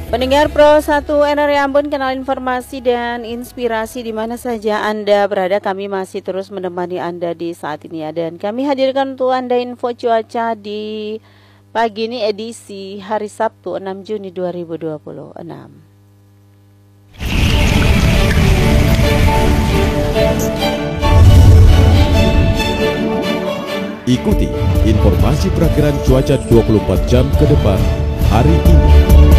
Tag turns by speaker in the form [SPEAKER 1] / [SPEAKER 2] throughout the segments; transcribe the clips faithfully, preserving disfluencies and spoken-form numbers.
[SPEAKER 1] Pendengar Pro satu N R I Ambon, kenal informasi dan inspirasi di mana saja Anda berada. Kami masih terus menemani Anda di saat ini ya. Dan kami hadirkan untuk Anda info cuaca di pagi ini edisi hari Sabtu enam Juni dua ribu dua puluh enam.
[SPEAKER 2] Ikuti informasi perakiraan cuaca dua puluh empat jam ke depan hari ini.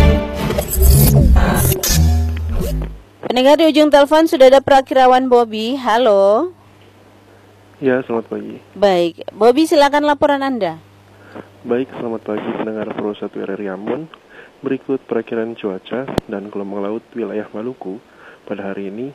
[SPEAKER 1] Pendengar, di ujung telepon sudah ada Prakirawan Bobby. Halo.
[SPEAKER 3] Ya, selamat pagi.
[SPEAKER 1] Baik, Bobby, silakan laporan Anda.
[SPEAKER 3] Baik, selamat pagi pendengar Pro satu R R I Ambon. Berikut perakiraan cuaca dan gelombang laut wilayah Maluku pada hari ini,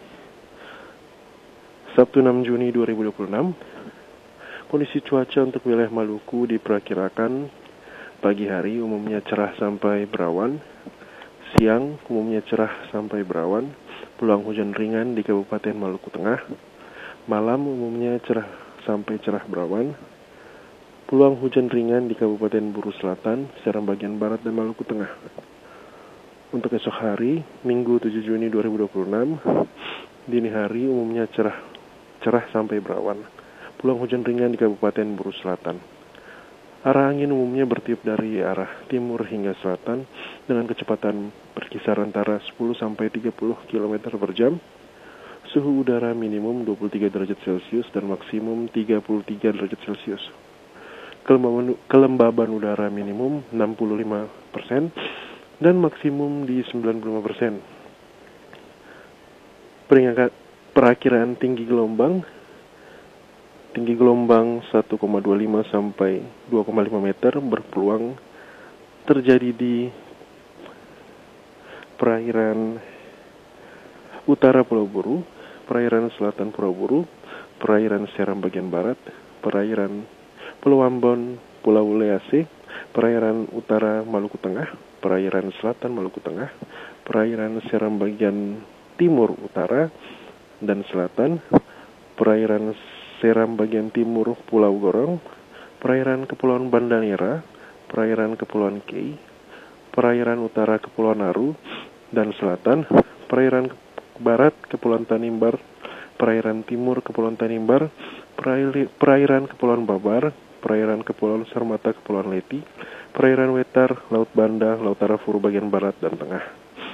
[SPEAKER 3] Sabtu enam Juni dua ribu dua puluh enam. Kondisi cuaca untuk wilayah Maluku diperkirakan pagi hari umumnya cerah sampai berawan, siang umumnya cerah sampai berawan, peluang hujan ringan di Kabupaten Maluku Tengah, malam umumnya cerah sampai cerah berawan, peluang hujan ringan di Kabupaten Buru Selatan, Seram bagian barat dan Maluku Tengah. Untuk esok hari, Minggu tujuh Juni dua ribu dua puluh enam, dini hari umumnya cerah cerah sampai berawan, peluang hujan ringan di Kabupaten Buru Selatan. Arah angin umumnya bertiup dari arah timur hingga selatan dengan kecepatan berkisar antara sepuluh sampai tiga puluh kilometer per jam. Suhu udara minimum dua puluh tiga derajat Celcius dan maksimum tiga puluh tiga derajat Celcius. Kelembaban, kelembaban udara minimum enam puluh lima persen dan maksimum di sembilan puluh lima persen. Peringkat perakiraan tinggi gelombang. Tinggi gelombang satu koma dua lima sampai dua koma lima meter berpeluang terjadi di perairan utara Pulau Buru, perairan selatan Pulau Buru, perairan Seram bagian barat, perairan Pulau Ambon, Pulau Lease, perairan utara Maluku Tengah, perairan selatan Maluku Tengah, perairan Seram bagian timur utara dan selatan, perairan Seram bagian timur Pulau Gorong, perairan Kepulauan Banda Nera, perairan Kepulauan Kei, perairan utara Kepulauan Aru dan selatan, perairan barat Kepulauan Tanimbar, perairan timur Kepulauan Tanimbar, perairan Kepulauan Babar, perairan Kepulauan Sarmata, Kepulauan Leti, perairan Wetar, Laut Banda, Laut Arafuru bagian barat dan tengah.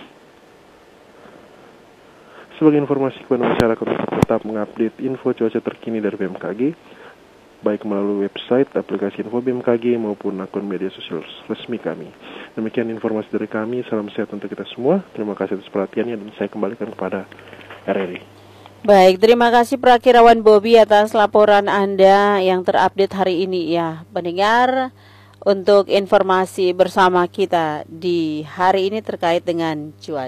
[SPEAKER 3] Sebagai informasi kepada masyarakat untuk tetap mengupdate info cuaca terkini dari B M K G, baik melalui website, aplikasi info B M K G maupun akun media sosial resmi kami. Demikian informasi dari kami, salam sehat untuk kita semua. Terima kasih atas perhatiannya dan saya kembalikan kepada R R I.
[SPEAKER 1] Baik, terima kasih Prakirawan Bobby atas laporan Anda yang terupdate hari ini ya. Pendengar, untuk informasi bersama kita di hari ini terkait dengan cuaca.